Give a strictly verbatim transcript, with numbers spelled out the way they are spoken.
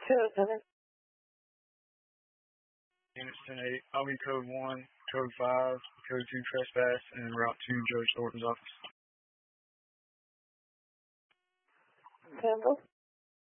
Code seven. Units ten eight. I'll be code one, code five, code two trespass, and route to Judge Thornton's office. Campbell.